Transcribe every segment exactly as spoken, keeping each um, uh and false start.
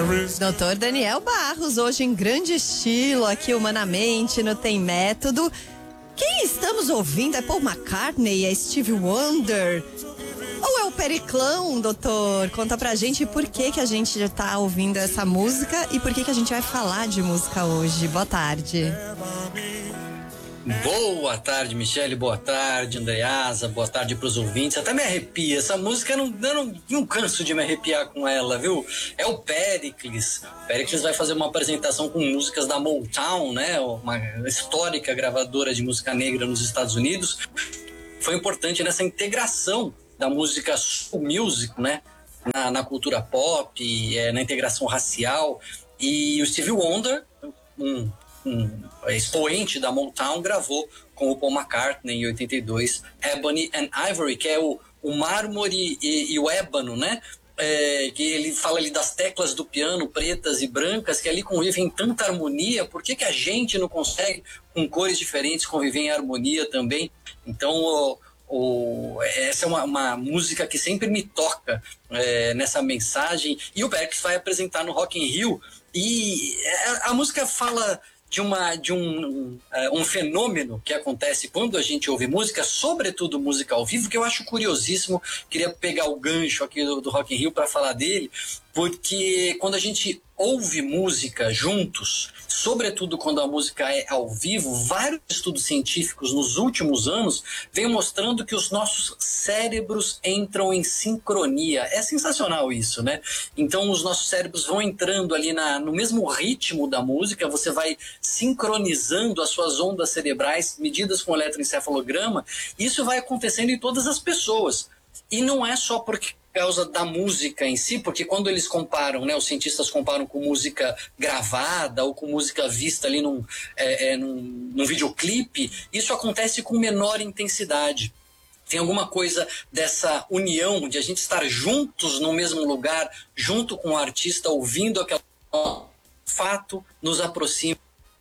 doutor Daniel Barros, hoje em grande estilo, aqui humanamente, no Tem Método. Quem estamos ouvindo é Paul McCartney, é Stevie Wonder? Ou é o Periclão, doutor? Conta pra gente por que que a gente já tá ouvindo essa música e por que que a gente vai falar de música hoje. Boa tarde. Boa tarde, Michele, boa tarde, Andreasa, boa tarde pros ouvintes. Até me arrepia, essa música eu não, eu não, não canso de me arrepiar com ela, viu? É o Pericles. O Pericles vai fazer uma apresentação com músicas da Motown, né? Uma histórica gravadora de música negra nos Estados Unidos. Foi importante nessa integração da música soul music, né? Na, na cultura pop, é, na integração racial. E o Stevie Wonder, um um expoente da Motown, gravou com o Paul McCartney em oitenta e dois Ebony and Ivory, que é o, o mármore e, e o ébano, né? É, que ele fala ali das teclas do piano pretas e brancas que ali convivem em tanta harmonia. Por que que a gente não consegue, com cores diferentes, conviver em harmonia também? Então o, o, essa é uma, uma música que sempre me toca é, nessa mensagem. E o Pericles vai apresentar no Rock in Rio, e a, a música fala de, uma, de um, um, um fenômeno que acontece quando a gente ouve música, sobretudo música ao vivo, que eu acho curiosíssimo. Queria pegar o gancho aqui do, do Rock in Rio para falar dele, porque quando a gente ouve música juntos, sobretudo quando a música é ao vivo, vários estudos científicos nos últimos anos vêm mostrando que os nossos cérebros entram em sincronia. É sensacional isso, né? Então os nossos cérebros vão entrando ali na, no mesmo ritmo da música, você vai sincronizando as suas ondas cerebrais medidas com eletroencefalograma. Isso vai acontecendo em todas as pessoas. E não é só porque causa da música em si, porque quando eles comparam, né, os cientistas comparam com música gravada ou com música vista ali num, é, é, num, num videoclipe, isso acontece com menor intensidade. Tem alguma coisa dessa união, de a gente estar juntos no mesmo lugar, junto com o artista, ouvindo aquele fato, nos aproxima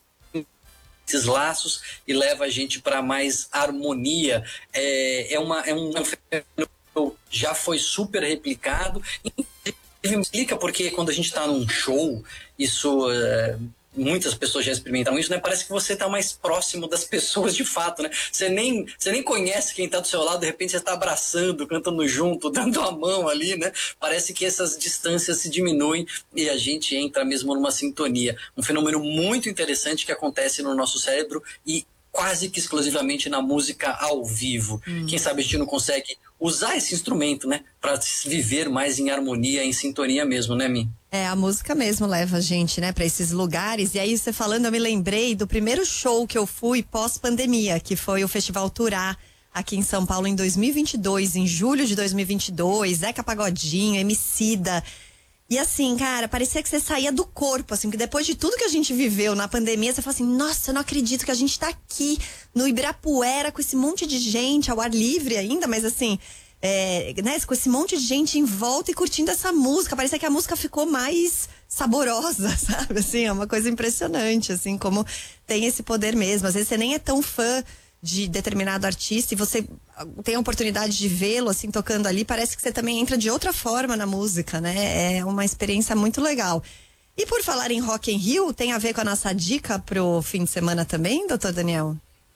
esses laços e leva a gente para mais harmonia. É, é, uma, é um fenômeno já foi super replicado. Inclusive, me explica porque quando a gente está num show, isso é, muitas pessoas já experimentaram isso, né? Parece que você está mais próximo das pessoas de fato, né? Você nem, você nem conhece quem está do seu lado, de repente você está abraçando, cantando junto, dando a mão ali, né? Parece que essas distâncias se diminuem e a gente entra mesmo numa sintonia. Um fenômeno muito interessante que acontece no nosso cérebro e quase que exclusivamente na música ao vivo. Hum. Quem sabe a gente não consegue usar esse instrumento, né? Pra viver mais em harmonia, em sintonia mesmo, né, Mi? É, a música mesmo leva a gente, né, pra esses lugares. E aí, você falando, eu me lembrei do primeiro show que eu fui pós-pandemia, que foi o Festival Turá, aqui em São Paulo, em dois mil e vinte e dois, em julho de dois mil e vinte e dois, Zeca Pagodinho, Emicida. E assim, cara, parecia que você saía do corpo, assim, que depois de tudo que a gente viveu na pandemia, você fala assim, nossa, eu não acredito que a gente tá aqui no Ibirapuera com esse monte de gente, ao ar livre ainda, mas assim, é, né, com esse monte de gente em volta e curtindo essa música. Parecia que a música ficou mais saborosa, sabe? Assim, é uma coisa impressionante, assim, como tem esse poder mesmo. Às vezes você nem é tão fã de determinado artista e você tem a oportunidade de vê-lo assim tocando ali, parece que você também entra de outra forma na música, né? É uma experiência muito legal. E por falar em Rock in Rio, tem a ver com a nossa dica pro fim de semana também, doutor Daniel?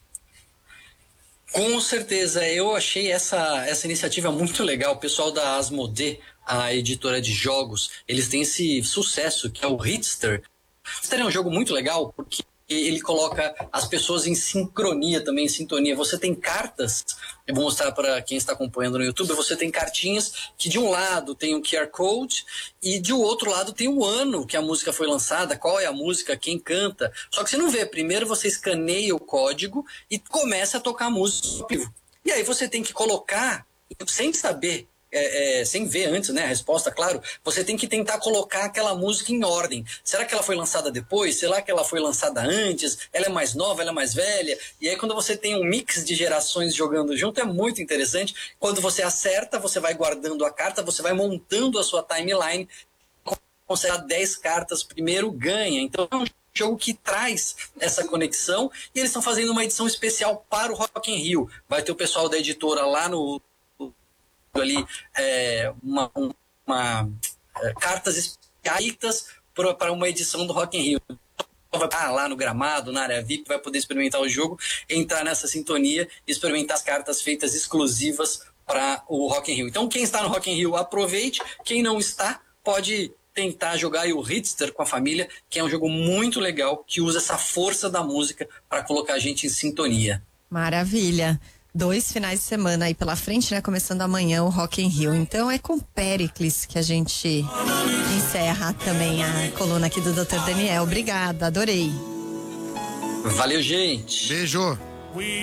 Com certeza, eu achei essa, essa iniciativa muito legal. O pessoal da Asmodee, a editora de jogos, eles têm esse sucesso que é o Hitster. Hitster é um jogo muito legal porque ele coloca as pessoas em sincronia também, em sintonia. Você tem cartas, eu vou mostrar para quem está acompanhando no YouTube, você tem cartinhas que de um lado tem um Q R Code e de outro lado tem o ano que a música foi lançada, qual é a música, quem canta. Só que você não vê, primeiro você escaneia o código e começa a tocar a música. E aí você tem que colocar, sem saber, É, é, sem ver antes, né, a resposta, claro, você tem que tentar colocar aquela música em ordem. Será que ela foi lançada depois? Será que ela foi lançada antes? Ela é mais nova, ela é mais velha? E aí quando você tem um mix de gerações jogando junto, é muito interessante. Quando você acerta, você vai guardando a carta, você vai montando a sua timeline, consegue dez cartas primeiro, ganha. Então é um jogo que traz essa conexão e eles estão fazendo uma edição especial para o Rock in Rio. Vai ter o pessoal da editora lá no ali é, uma, uma é, cartas cartas para uma edição do Rock in Rio. Ah, lá no gramado, na área V I P, vai poder experimentar o jogo, entrar nessa sintonia e experimentar as cartas feitas exclusivas para o Rock in Rio. Então, quem está no Rock in Rio, aproveite. Quem não está, pode tentar jogar aí o Hitster com a família, que é um jogo muito legal, que usa essa força da música para colocar a gente em sintonia. Maravilha. Dois finais de semana aí pela frente, né? Começando amanhã o Rock in Rio. Então é com Péricles que a gente encerra também a coluna aqui do doutor Daniel. Obrigada, adorei. Valeu, gente. Beijo.